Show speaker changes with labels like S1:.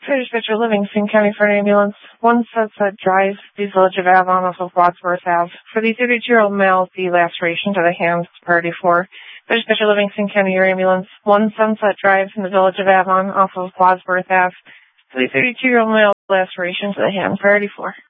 S1: Fire dispatcher, Livingston County Fire Ambulance, 1 Sunset Drive, the Village of Avon off of Wadsworth Ave. For the 32-year-old male, the laceration to the hand, priority 4. Fire dispatcher, Livingston County Air Ambulance, 1 Sunset Drive in the Village of Avon off of Wadsworth Ave. For the 32-year-old male, laceration to the hand, priority 4.